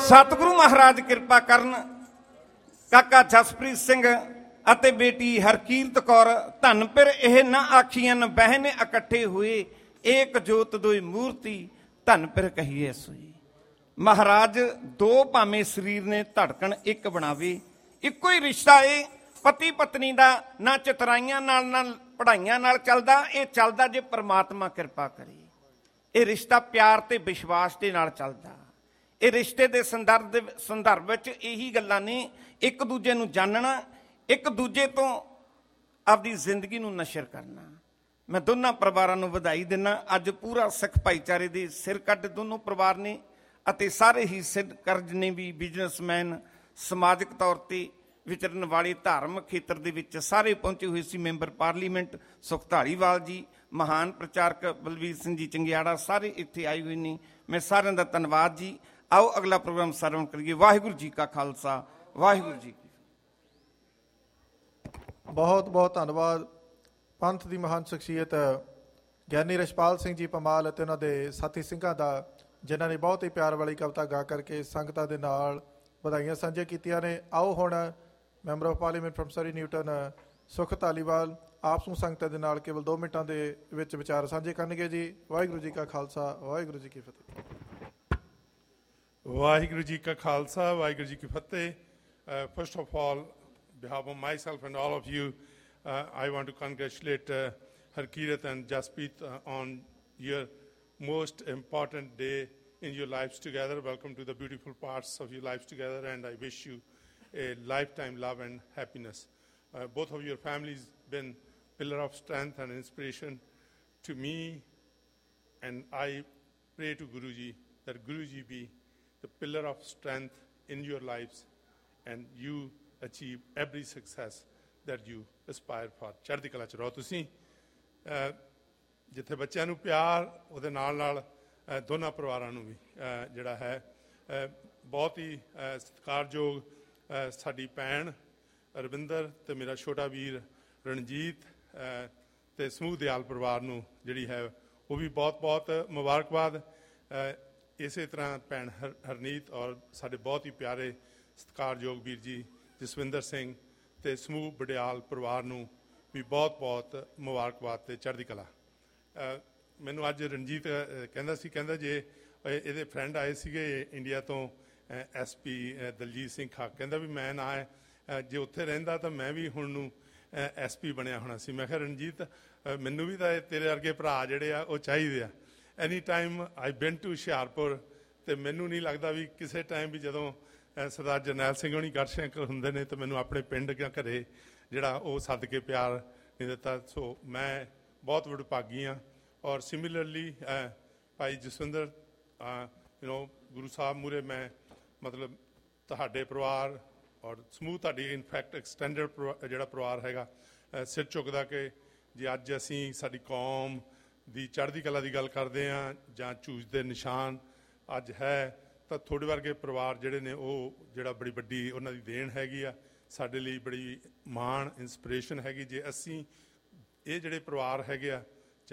सतगुरु महाराज कृपा करन। काका जसप्रीत सिंह ਅਤੇ बेटी हरकीरत कौर धन फिर ਇਹ ना आखियन बहने इकट्ठे हुए एक जोत दोई मूर्ति धन फिर कहिए सोई। महाराज दो भावें शरीर ने धड़कन एक बनावे इको ही रिश्ता है पति पत्नी का ना चतराइयां नाल ना पढ़ाइयां नाल चलदा ये चलदा जे परमात्मा कृपा करे। ये रिश्ता प्यार ते विश्वास दे नाल चलदा। ये रिश्ते दे संदर्भ विच यही गल्लां ने एक दूजे नूं जानना एक दूजे तो आपकी जिंदगी नूं नशर करना। मैं दोनों परिवारों नूं वधाई दिना। अज पूरा सिख भाईचारे दे सिर कट दोनों परिवार ने अते सारे ही सिर कर्ज ने भी बिजनेसमैन समाजिक तौर पर विचरण वाले धार्मिक खेत्र दे विच सारे पहुंचे हुए सी। मैंबर पार्लीमेंट सुख धालीवाल जी महान प्रचारक बलवीर सिंह जी चंगियाड़ा सारे इत्थे आए हुए ने। मैं सारिਆਂ ਦਾ धन्यवाद जी। आओ अगला प्रोग्राम सरवण करिए। वाहिगुरू जी का खालसा वाहिगुरू जी। बहुत बहुत धन्यवाद पंथ की महान शख्सियत ਗਿਆਨੀ रछपाल सिंह जी पमाल ਅਤੇ ਉਹਨਾਂ ਦੇ ਸਾਥੀ ਸਿੰਘਾਂ ਦਾ ਜਿਨ੍ਹਾਂ ਨੇ ਬਹੁਤ ਹੀ ਪਿਆਰ ਵਾਲੀ ਕਵਿਤਾ ਗਾ ਕਰਕੇ ਸੰਗਤਾਂ ਦੇ ਨਾਲ ਵਧਾਈਆਂ ਸਾਂਝੀਆਂ ਕੀਤੀਆਂ ਨੇ। ਆਓ ਹੁਣ member of parliament firm Surrey Newton ਸੁਖ ਧਾਲੀਵਾਲ ਆਪ ਨੂੰ ਸੰਗਤਾਂ ਦੇ ਨਾਲ ਕੇਵਲ 2 ਮਿੰਟਾਂ ਦੇ ਵਿੱਚ ਵਿਚਾਰ ਸਾਂਝੇ ਕਰਨਗੇ ਜੀ। ਵਾਹਿਗੁਰੂ ਜੀ ਕਾ ਖਾਲਸਾ ਵਾਹਿਗੁਰੂ ਜੀ ਕੀ ਫਤਿਹ। ਵਾਹਿਗੁਰੂ ਜੀ ਕਾ ਖਾਲਸਾ ਵਾਹਿਗੁਰੂ ਜੀ ਕੀ ਫਤਿਹ। First of all behalf of myself and all of you, I want to congratulate Harkirat and Jasprit on your most important day in your lives together. Welcome to the beautiful parts of your lives together, and I wish you a lifetime love and happiness. Both of your families been pillar of strength and inspiration to me, and I pray to Guruji that Guruji be the pillar of strength in your lives and you achieve every success that you aspire for. ਚੜ੍ਹਦੀ ਕਲਾ 'ਚ ਰਹੋ ਤੁਸੀਂ। ਜਿੱਥੇ ਬੱਚਿਆਂ ਨੂੰ ਪਿਆਰ ਉਹਦੇ ਨਾਲ ਨਾਲ ਦੋਨਾਂ ਪਰਿਵਾਰਾਂ ਨੂੰ ਵੀ ਜਿਹੜਾ ਹੈ ਬਹੁਤ ਹੀ ਸਤਿਕਾਰਯੋਗ ਸਾਡੀ ਭੈਣ ਰਵਿੰਦਰ ਤੇ ਮੇਰਾ ਛੋਟਾ ਵੀਰ ਰਣਜੀਤ ਤੇ ਸਮੂਹ ਦਿਆਲ ਪਰਿਵਾਰ ਨੂੰ ਜਿਹੜੀ ਹੈ ਉਹ ਵੀ ਬਹੁਤ ਬਹੁਤ ਮੁਬਾਰਕਬਾਦ। ਇਸੇ ਤਰ੍ਹਾਂ ਭੈਣ ਹਰਨੀਤ ਔਰ ਸਾਡੇ ਬਹੁਤ ਹੀ ਪਿਆਰੇ ਸਤਿਕਾਰਯੋਗ ਵੀਰ ਜੀ ਜਸਵਿੰਦਰ ਸਿੰਘ ਤੇ ਸਮੂਹ ਬਡਿਆਲ ਪਰਿਵਾਰ ਨੂੰ ਵੀ ਬਹੁਤ ਬਹੁਤ ਮੁਬਾਰਕਬਾਦ ਤੇ ਚੜ੍ਹਦੀ ਕਲਾ। ਮੈਨੂੰ ਅੱਜ ਰਣਜੀਤ ਕਹਿੰਦਾ ਜੇ ਇਹਦੇ ਫਰੈਂਡ ਆਏ ਸੀਗੇ ਇੰਡੀਆ ਤੋਂ SP ਦਲਜੀਤ ਸਿੰਘ ਖਾਕ ਕਹਿੰਦਾ ਵੀ ਮੈਂ ਨਾ ਜੇ ਉੱਥੇ ਰਹਿੰਦਾ ਤਾਂ ਮੈਂ ਵੀ ਹੁਣ ਨੂੰ SP ਬਣਿਆ ਹੋਣਾ ਸੀ। ਮੈਂ ਕਿਹਾ ਰਣਜੀਤ ਮੈਨੂੰ ਵੀ ਤਾਂ ਤੇਰੇ ਵਰਗੇ ਭਰਾ ਜਿਹੜੇ ਆ ਉਹ ਚਾਹੀਦੇ ਆ। ਐਨੀ ਟਾਈਮ ਆਈ ਬਿਨ ਟੂ ਹੁਸ਼ਿਆਰਪੁਰ ਅਤੇ ਮੈਨੂੰ ਨਹੀਂ ਲੱਗਦਾ ਵੀ ਕਿਸੇ ਟਾਈਮ ਵੀ ਜਦੋਂ ਸਰਦਾਰ ਜਰਨੈਲ ਸਿੰਘ ਹੋਣੀ ਗੜਸ਼ੰਕਰ ਹੁੰਦੇ ਨੇ ਤਾਂ ਮੈਨੂੰ ਆਪਣੇ ਪਿੰਡ ਜਾਂ ਘਰੇ ਜਿਹੜਾ ਉਹ ਸੱਦ ਕੇ ਪਿਆਰ ਨਹੀਂ ਦਿੱਤਾ। ਸੋ ਮੈਂ ਬਹੁਤ ਵਡਭਾਗੀ ਹਾਂ। ਔਰ ਸਿਮਿਲਰਲੀ ਭਾਈ ਜਸਵਿੰਦਰ ਗੁਰੂ ਸਾਹਿਬ ਮੂਹਰੇ ਮੈਂ ਮਤਲਬ ਤੁਹਾਡੇ ਪਰਿਵਾਰ ਔਰ ਸਮੂਹ ਤੁਹਾਡੀ ਇਨਫੈਕਟ ਐਕਸਟੈਂਡਡ ਜਿਹੜਾ ਪਰਿਵਾਰ ਹੈਗਾ ਸਿਰ ਚੁੱਕਦਾ ਕਿ ਜੇ ਅੱਜ ਅਸੀਂ ਸਾਡੀ ਕੌਮ ਦੀ ਚੜ੍ਹਦੀ ਕਲਾ ਦੀ ਗੱਲ ਕਰਦੇ ਹਾਂ ਜਾਂ ਝੂਜ ਦੇ ਨਿਸ਼ਾਨ ਅੱਜ ਹੈ ਤਾਂ ਤੁਹਾਡੇ ਵਰਗੇ ਪਰਿਵਾਰ ਜਿਹੜੇ ਨੇ ਉਹ ਜਿਹੜਾ ਬੜੀ ਵੱਡੀ ਉਹਨਾਂ ਦੀ ਦੇਣ ਹੈਗੀ ਆ ਸਾਡੇ ਲਈ ਬੜੀ ਮਾਣ ਇੰਸਪੀਰੇਸ਼ਨ ਹੈਗੀ। ਜੇ ਅਸੀਂ ਇਹ ਜਿਹੜੇ ਪਰਿਵਾਰ ਹੈਗੇ ਆ